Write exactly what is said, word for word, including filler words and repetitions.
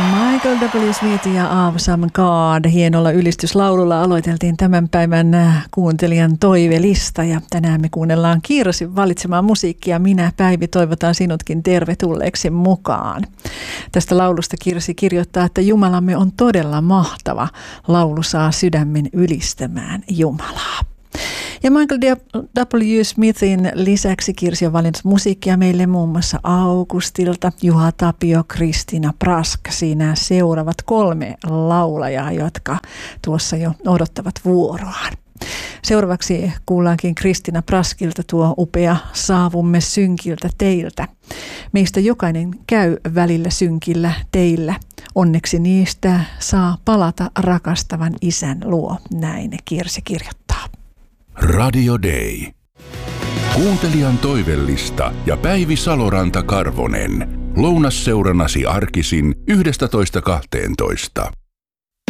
Michael W. Smith ja Awesome God. Hienolla ylistyslaululla aloiteltiin tämän päivän kuuntelijan toivelista ja tänään me kuunnellaan Kirsin valitsemaa musiikkia. Minä, Päivi, toivotan sinutkin tervetulleeksi mukaan. Tästä laulusta Kirsi kirjoittaa, että Jumalamme on todella mahtava. Laulu saa sydämen ylistämään Jumalaa. Ja Michael W. Smithin lisäksi Kirsi on valinnut musiikkia meille muun muassa Augustilta, Juha Tapio, Kristiina Prask. Siinä seuraavat kolme laulajaa, jotka tuossa jo odottavat vuoroaan. Seuraavaksi kuullaankin Kristiina Praskilta tuo upea Saavumme synkiltä teiltä. Meistä jokainen käy välillä synkillä teillä. Onneksi niistä saa palata rakastavan isän luo. Näin Kirsi kirjoittaa. Radio Day. Kuuntelijan toivellista ja Päivi Saloranta-Karvonen. Lounasseurannasi arkisin yhdestätoista kahteentoista.